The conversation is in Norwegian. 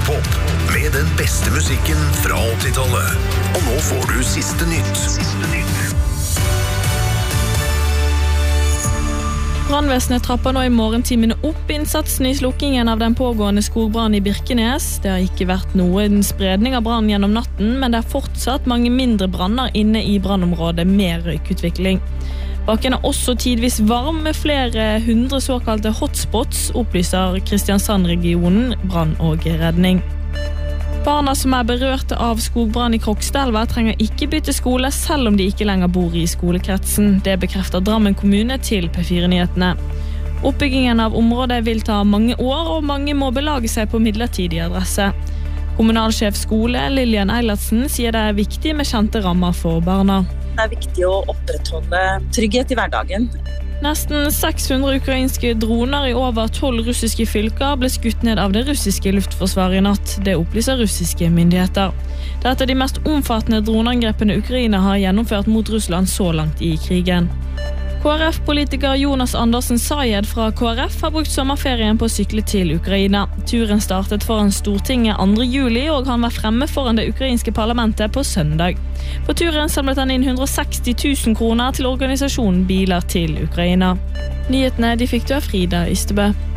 Europop med den beste musikken fra 80-tallet. Og nå får du siste nytt. Brandvesenet trapper nå i morgentimene opp innsatsen i slukkingen av den pågående skogbrannen i Birkenes. Det har ikke vært noen spredning av brann gjennom natten, men det er fortsatt mange mindre branner inne i brannområdet med røykutvikling. Bakken er også tidvis varm med flere 100 såkalte hotspots, opplyser Kristiansand-regionen, brann og redning. Barna som er berørte av skogbrann i Krokstadelva trenger ikke bytte skole selv om de ikke lenger bor i skolekretsen. Det bekrefter Drammen kommune til P4-nyhetene. Oppbyggingen av området vil ta mange år, og mange må belage seg på midlertidig adresse. Kommunalsjef skole Lillian Eilertsen sier det er viktig med kjente rammer for barna. Det er viktig å opprettholde trygghet i hverdagen. Nesten 600 ukrainske droner i over 12 russiske fylker ble skutt ned av det russiske luftforsvaret i natt. Det opplyser russiske myndigheter. Det er et av de mest omfattende droneangrepene Ukraina har gjennomført mot Russland så langt i krigen. KrF-politiker Jonas Andersen Sayed fra KrF har brukt sommerferien på å sykle til Ukraina. Turen startet foran Stortinget 2. juli, og han var fremme foran det ukrainske parlamentet på søndag. På turen samlet han inn 160 000 kroner til organisasjonen Biler til Ukraina. Nyhetene de fikk du av Frida Ystebø.